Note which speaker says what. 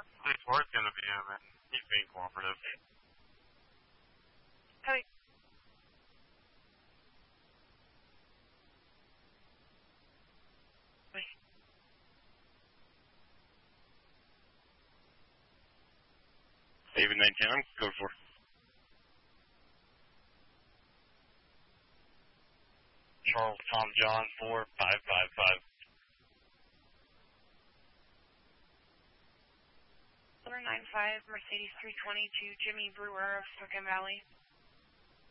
Speaker 1: It's going to be him, and he's being cooperative.
Speaker 2: Hey.
Speaker 1: David 19, I'm code 4. Charles Tom John 4555.
Speaker 2: 495 Mercedes 320 to Jimmy Brewer of Spokane Valley.